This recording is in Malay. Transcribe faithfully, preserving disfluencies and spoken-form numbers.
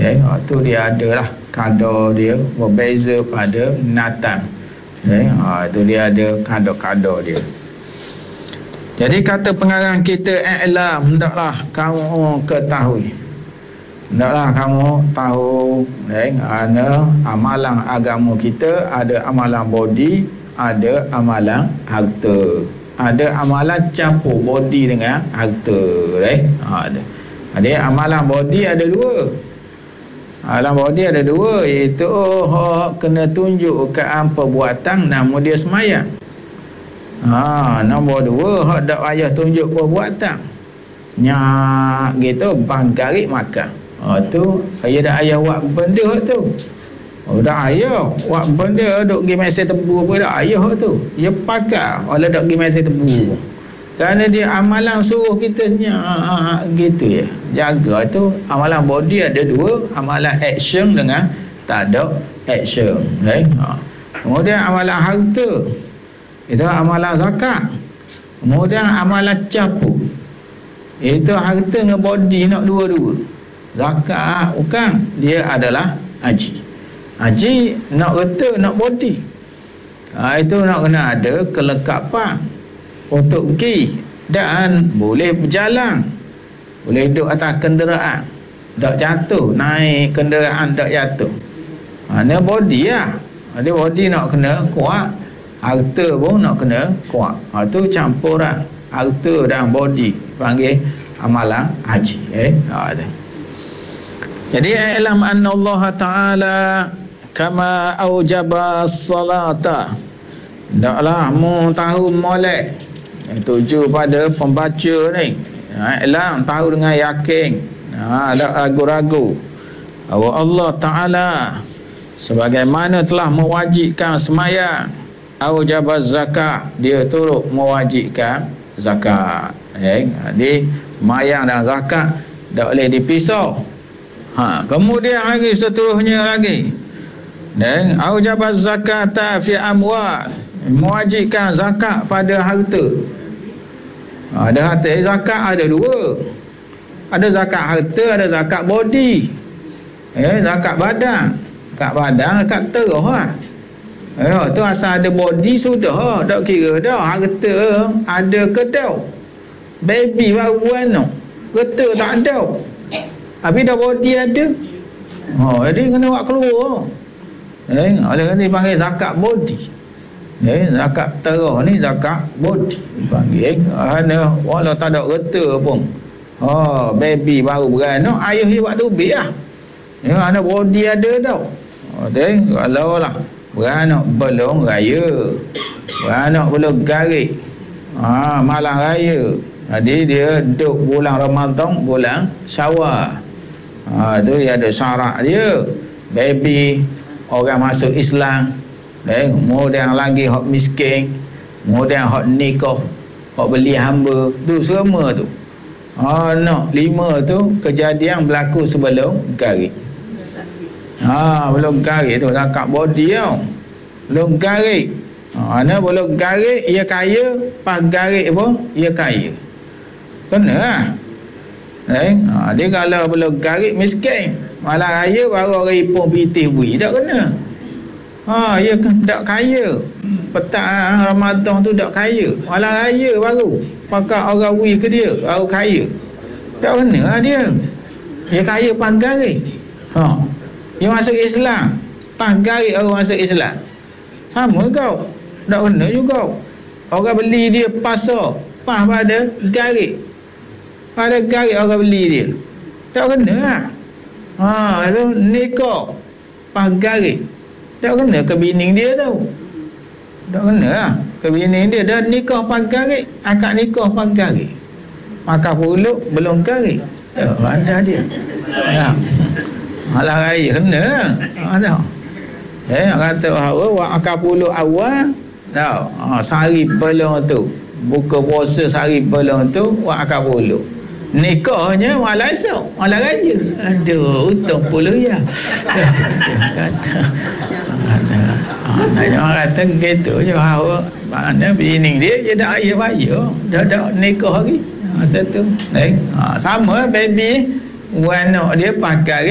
Eh, ha, tu dia adalah kadar dia berbeza pada binatang. Eh, ha, tu dia ada kadar-kadar dia. Jadi kata pengarang kita, i'lam, hendaklah kamu ketahui, hendaklah kamu tahu, eh, ada amalan agama kita, ada amalan body, ada amalan harta. Ada amalan campur body dengan harta, eh. Ha, ada. Jadi amalan body ada dua. Amalan body ada dua, iaitu oh, kena tunjuk ke perbuatan nama dia semayang. Ha, nombor dua, hak dak payah tunjuk perbuatan. Nyak gitu banggarik makan. Ha, tu saya dak ayah buat benda tu. Oh, dak ayah buat benda duk gi mesej tebu apa dak ayah tu. Dia pakai oleh dak gi mesej tebu. Kerana dia amalan suruh kita nyak gitu ya. Jaga tu amalan body ada dua, amalan action dengan tak ada action. Eh? Ha. Kemudian amalan harta, itu amalan zakat. Kemudian amalan capu, itu harta dengan body nak dua-dua. Zakat bukan, dia adalah haji. Haji nak harta nak body. Ha, itu nak kena ada kelengkapan untuk pergi dan boleh berjalan, boleh duduk atas kenderaan, tak jatuh, naik kenderaan tak jatuh. Ha, ni body lah. Dia body nak kena kuat, harta pun nak kena kuat. Ha, tu campuran harta dan body, panggil amalan haji. Eh? Ha, tu. Jadi i'lam anna Allah Ta'ala kama aujaba as-salata. Taklah mu tahu molek, tuju pada pembaca ni. Ha, i'lam tahu dengan yakin. Ha, tak ragu-ragu. Bahawa Allah Ta'ala sebagaimana telah mewajibkan semayang, aujaba zakat, dia turut mewajibkan zakat. Eh, jadi semayang dan zakat tak boleh dipisah. Ha, kemudian lagi seterusnya lagi, dan aujaba zakata fi amwal, mewajibkan zakat pada harta. Ha, ada harta, zakat ada dua. Ada zakat harta, ada zakat body. Eh, zakat badan. Zakat badan, zakat terah lah. Eh, tu asal ada body sudah, tak kira dah harta ada ke dah. Baby baru buat no, harta tak ada. Habis dah body ada. Oh, jadi kena buat keluar. Eh, oleh kerana dipanggil zakat body. Eh, zakat terah ni zakat body dipanggil. Kerana walau tak ada harta pun. Oh, baby baru beranak, ayah dia buat tubik lah. Ya, ada body ada tau. Oh, teng, kalau lah beranak belum raya, beranak belum garik, ha, malam raya. Jadi dia duduk bulan Ramadan, bulan Syawal. Ha, tu dia ada syarat dia. Baby orang masuk Islam, dan kemudian lagi hak miskin, kemudian hak nikah, hak beli hamba, tu semua tu. Ha, nak lima tu kejadian berlaku sebelum garik. Ha, belum garik tu zakat body tau. Belum garik. Ha, ana belum garik ia kaya, pas garik pun ia kaya. Kena lah. Eh, ha, dia kalau belum garik miskin, malah raya baru orang ipung pitih bui, tak kena. Ha, ia tak kaya. Petang Ramadan tu tak kaya, malah raya baru pakai orang bui ke dia, baru kaya. Tak kena lah dia. Dia kaya pas garik. Ha. Dia masuk Islam, pas garik orang masuk Islam. Sama kau, tak kena juga. Orang beli dia pasar, pas pada garik, pada garik orang beli dia, tak kena lah. Ha, tu nikah pas garik, tak kena ke bini dia tau. Tak kena lah ke bini dia. Dah nikah pas garik, akad nikah pas garik, makan pulut belum garik, tak ada dia. Ya. Malah raya kena. Ada. Eh, kata bahawa wak akal puluh awal, tahu. Ha, sehari belum tu. Buka puasa sehari belum tu, wak akal puluh. Nikahnya malah esok, malah raya. Aduh, untung puluh ya. Kata. Ada orang kata gitu je bahawa mana bini dia je dah ayah bayar, dah dah nikah lagi. Masa tu. Eh, ha, sama baby anak dia pakai